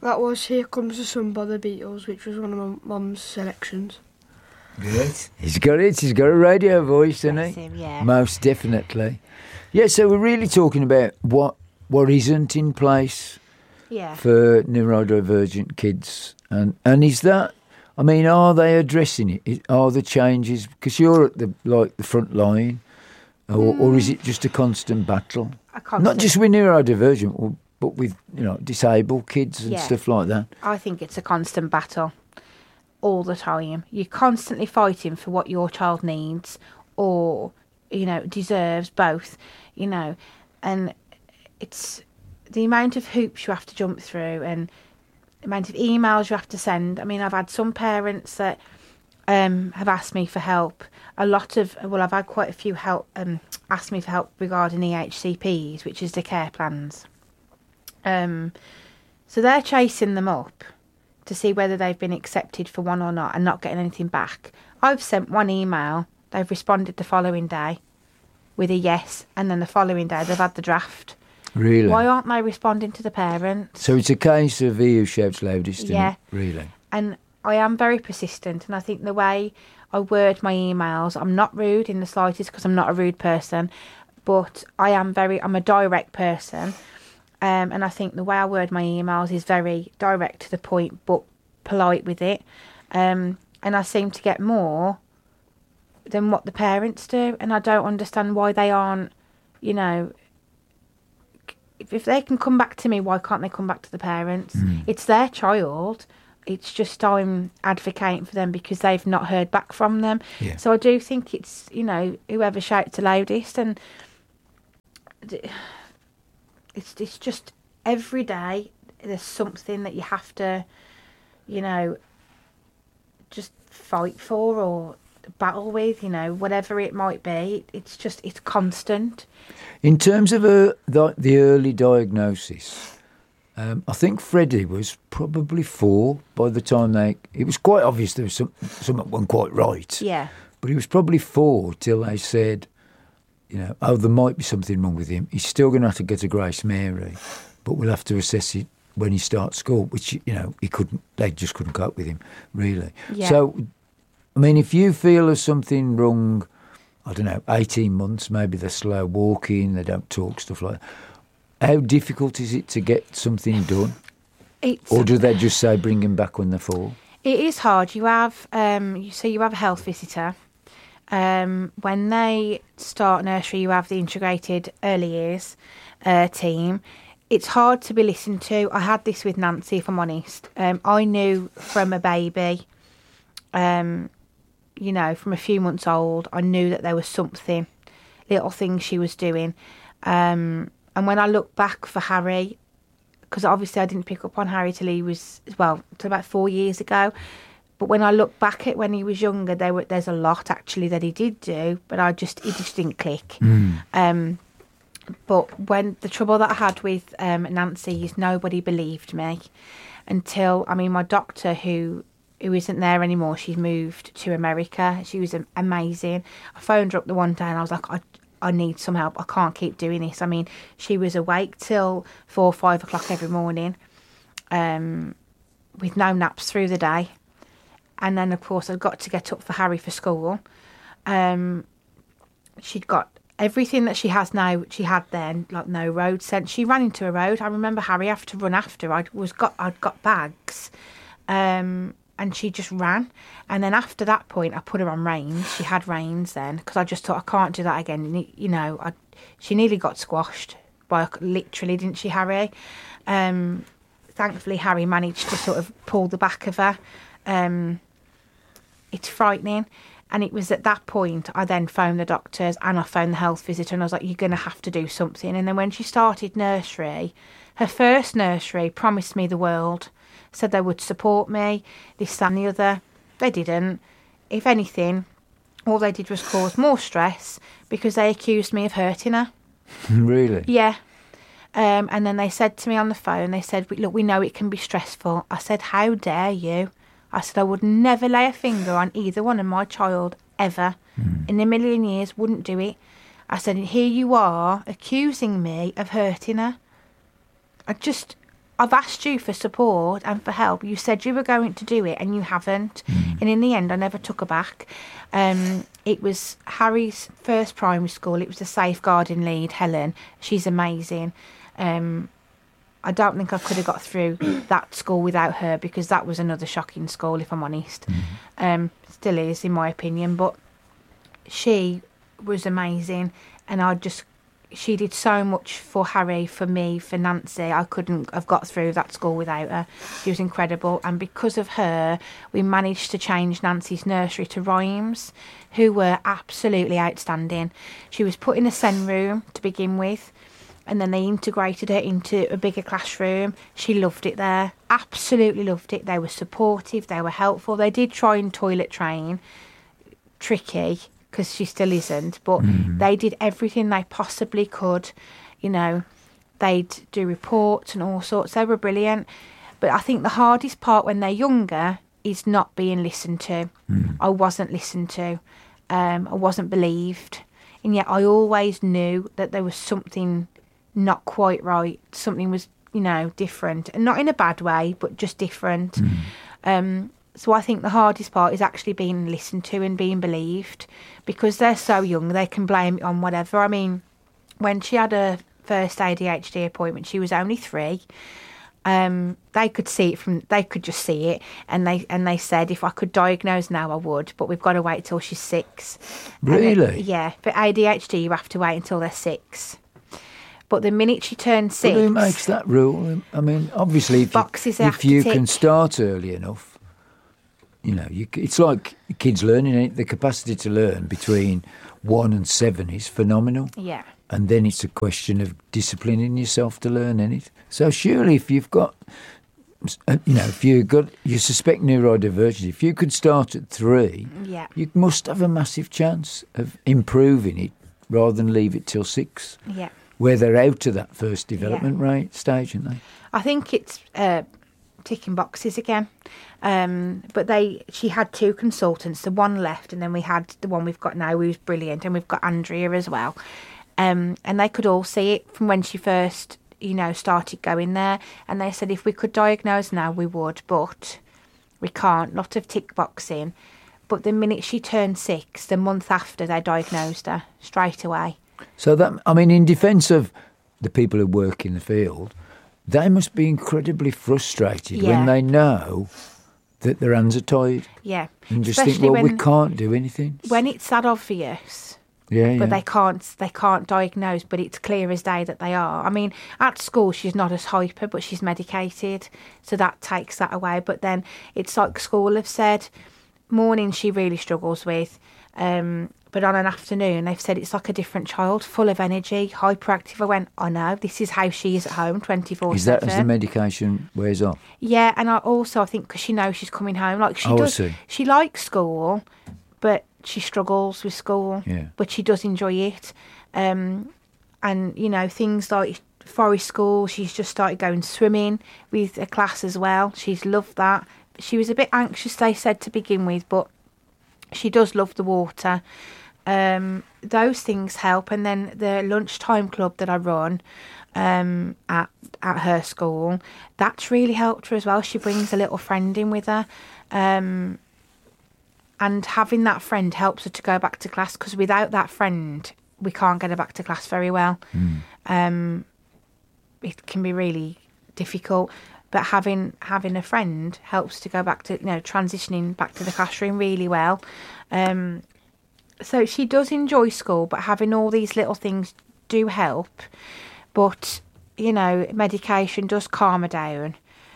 That was Here Comes the Sun by the Beatles, which was one of my mum's selections. Good. He's got a radio voice, hasn't Bless he? him, yeah. Most definitely. Yeah, so we're really talking about what isn't in place Yeah. for neurodivergent kids. And is that, I mean, are they addressing it? Are the changes, because you're at the front line, or is it just a constant battle? Not just with neurodivergent, but with, disabled kids and stuff like that. I think it's a constant battle all the time. You're constantly fighting for what your child needs or, deserves, both, and it's the amount of hoops you have to jump through and the amount of emails you have to send. I mean, I've had some parents that have asked me for help. I've had quite a few asked me for help regarding EHCPs, which is the care plans. So they're chasing them up to see whether they've been accepted for one or not and not getting anything back. I've sent one email, they've responded the following day with a yes, and then the following day they've had the draft. Really? Why aren't they responding to the parents? So it's a case of he who shouts loudest, isn't it? Really? And I am very persistent, and I think the way I word my emails, I'm not rude in the slightest because I'm not a rude person, but I'm a direct person. And I think the way I word my emails is very direct to the point, but polite with it. And I seem to get more than what the parents do. And I don't understand why they aren't, if they can come back to me, why can't they come back to the parents? It's their child. It's just I'm advocating for them because they've not heard back from them. Yeah. So I do think it's, whoever shouts the loudest. And it's just every day there's something that you have to, just fight for or battle with, whatever it might be. It's constant. In terms of the early diagnosis, I think Freddie was probably 4 by the time it was quite obvious there was something wasn't quite right. Yeah. But he was probably 4 till they said, there might be something wrong with him. He's still going to have to go to Grace Mary, but we'll have to assess it when he starts school, which, they just couldn't cope with him, really. Yeah. So, I mean, if you feel there's something wrong, I don't know, 18 months, maybe they're slow walking, they don't talk, stuff like that, how difficult is it to get something done? Or do they just say bring him back when they're 4? It is hard. You have, you have a health visitor. When they start nursery, you have the integrated early years team. It's hard to be listened to. I had this with Nancy, if I'm honest. I knew from a baby, from a few months old, I knew that there was something, little things she was doing. And when I look back for Harry, because obviously I didn't pick up on Harry till about 4 years ago. But when I look back at when he was younger, there's a lot actually that he did do, but it just didn't click. But when the trouble that I had with Nancy is nobody believed me until, my doctor who isn't there anymore, she's moved to America. She was amazing. I phoned her up the one day and I was like, I need some help. I can't keep doing this. She was awake till 4 or 5 o'clock every morning with no naps through the day. And then, of course, I've got to get up for Harry for school. She'd got everything that she has now, she had then, like no road sense. She ran into a road. I remember Harry having to run after. I'd got bags, and she just ran. And then after that point, I put her on reins. She had reins then, because I just thought, I can't do that again. She nearly got squashed by, literally, didn't she, Harry? Thankfully, Harry managed to sort of pull the back of her. It's frightening. And it was at that point I then phoned the doctors and I phoned the health visitor and I was like, you're going to have to do something. And then when she started nursery, her first nursery promised me the world, said they would support me, this, that and the other. They didn't. If anything, all they did was cause more stress because they accused me of hurting her. Really? Yeah. And then they said to me on the phone, they said, look, we know it can be stressful. I said, how dare you? I said, I would never lay a finger on either one of my child, ever. In a million years, wouldn't do it. I said, here you are accusing me of hurting her. I've asked you for support and for help. You said you were going to do it and you haven't. And in the end, I never took her back. It was Harry's first primary school. It was the safeguarding lead, Helen. She's amazing. I don't think I could have got through that school without her, because that was another shocking school, if I'm honest. Still is, in my opinion. But she was amazing, and she did so much for Harry, for me, for Nancy. I couldn't have got through that school without her. She was incredible, and because of her, we managed to change Nancy's nursery to Rhymes, who were absolutely outstanding. She was put in a SEN room to begin with, and then they integrated her into a bigger classroom. She loved it there, absolutely loved it. They were supportive, they were helpful. They did try and toilet train, tricky, because she still isn't, but they did everything they possibly could. You know, they'd do reports and all sorts. They were brilliant. But I think the hardest part when they're younger is not being listened to. I wasn't listened to. I wasn't believed. And yet I always knew that there was something not quite right. Something was, different. And not in a bad way, but just different. So I think the hardest part is actually being listened to and being believed, because they're so young, they can blame it on whatever. I mean, when she had her first ADHD appointment, she was only 3. They could just see it, and they said if I could diagnose now I would, but we've got to wait till she's 6. Really? Yeah, for ADHD you have to wait until they're 6. But the minute she turned 6, But who makes that rule? I mean, obviously, if you can start early enough. It's like kids learning. The capacity to learn between 1 and 7 is phenomenal. Yeah. And then it's a question of disciplining yourself to learn it. So surely if you've got, you suspect neurodivergence, if you could start at 3, you must have a massive chance of improving it rather than leave it till 6. Yeah. Where they're out of that first development rate stage, aren't they? I think it's ticking boxes again. But she had 2 consultants. The one left, and then we had the one we've got now, who's brilliant, and we've got Andrea as well. And they could all see it from when she first, started going there. And they said if we could diagnose now, we would, but we can't. Lot of tick boxing. But the minute she turned 6, the month after, they diagnosed her straight away. So in defence of the people who work in the field, they must be incredibly frustrated when they know that their hands are tied. Yeah. And just think, we can't do anything. When it's that obvious. Yeah. But they can't diagnose, but it's clear as day that they are. I mean, at school she's not as hyper, but she's medicated, so that takes that away. But then it's like school have said, morning she really struggles with, but on an afternoon they've said it's like a different child, full of energy, hyperactive. I went, oh no, this is how she is at home 24/7. Is that as the medication wears off? Yeah, and I think because she knows she's coming home, like she does. I see. She likes school, but she struggles with school. Yeah. But she does enjoy it. And things like forest school, she's just started going swimming with a class as well. She's loved that. She was a bit anxious, they said, to begin with, but she does love the water. Those things help. And then the lunchtime club that I run at her school, that's really helped her as well. She brings a little friend in with her. And having that friend helps her to go back to class, because without that friend, we can't get her back to class very well. It can be really difficult. But having a friend helps to go back to, transitioning back to the classroom really well. So she does enjoy school, but having all these little things do help. But, medication does calm her down.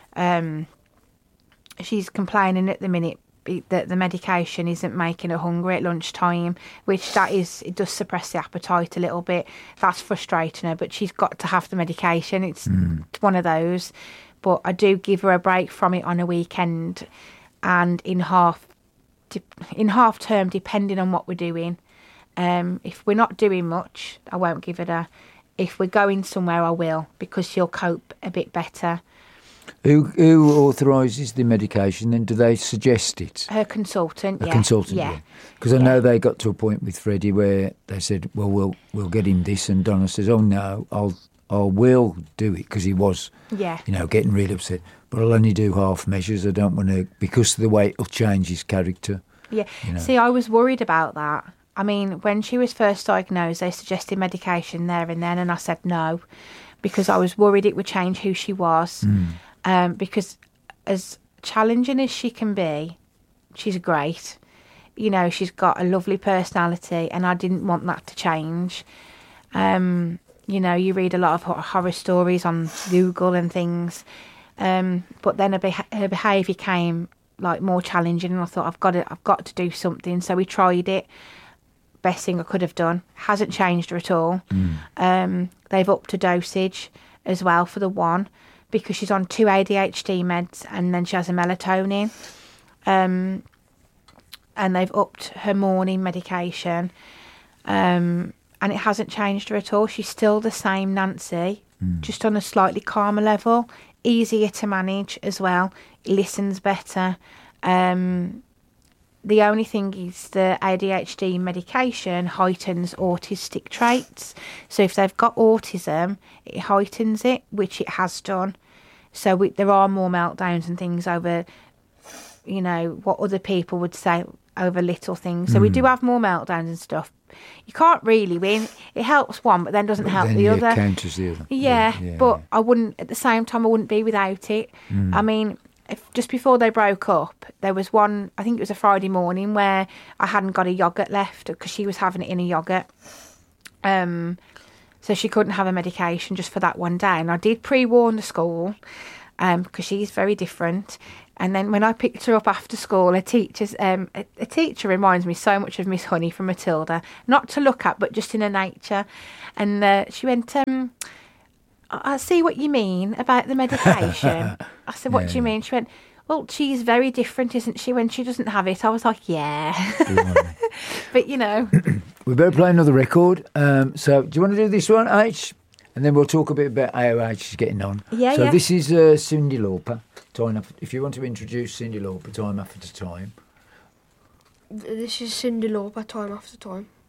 She's complaining at the minute that the medication isn't making her hungry at lunchtime, which it does suppress the appetite a little bit. That's frustrating her, but she's got to have the medication. It's one of those. But I do give her a break from it on a weekend and in half term, depending on what we're doing. If we're not doing much, I won't give it her. If we're going somewhere, I will, because she'll cope a bit better. Who authorises the medication then? Do they suggest it? Her consultant, A consultant, yeah. Because I know they got to a point with Freddie where they said, well, we'll get him this, and Donna says, oh no, I will do it, because he was, Yeah. getting really upset. But I'll only do half measures. I don't want to, because of the way it'll change his character. Yeah. You know. See, I was worried about that. I mean, when she was first diagnosed, they suggested medication there and then, and I said no, because I was worried it would change who she was. Because as challenging as she can be, she's great. She's got a lovely personality, and I didn't want that to change. You read a lot of horror stories on Google and things, but then her behaviour came like more challenging, and I thought I've got to do something. So we tried it. Best thing I could have done. Hasn't changed her at all. They've upped her dosage as well for the one, because she's on 2 ADHD meds, and then she has a melatonin. And they've upped her morning medication. And it hasn't changed her at all. She's still the same Nancy, just on a slightly calmer level, easier to manage as well, listens better. The only thing is the ADHD medication heightens autistic traits. So if they've got autism, it heightens it, which it has done. So there are more meltdowns and things over, what other people would say over little things. So we do have more meltdowns and stuff. You can't really win. It helps one, but then doesn't help then the other. It counters the other. Yeah, but I wouldn't, at the same time, I wouldn't be without it. I mean, just before they broke up, there was one, I think it was a Friday morning, where I hadn't got a yoghurt left because she was having it in a yoghurt. So she couldn't have a medication just for that one day. And I did pre-warn the school, because she's very different. And then when I picked her up after school, a teacher reminds me so much of Miss Honey from Matilda. Not to look at, but just in her nature. And she went, I see what you mean about the medication. I said, what do you mean? She went, well, she's very different, isn't she, when she doesn't have it? I was like, yeah. But, We better play another record. So do you want to do this one, H? And then we'll talk a bit about how H is getting on. Yeah, so yeah. This is Cyndi Lauper. If you want to introduce Cyndi Lauper, Time After Time. This is Cyndi Lauper, Time After Time.